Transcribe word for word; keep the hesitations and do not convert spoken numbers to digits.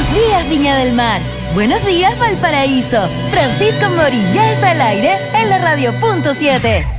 Buenos días, Viña del Mar. Buenos días, Valparaíso. Francisco Mori ya está al aire en la radio punto siete.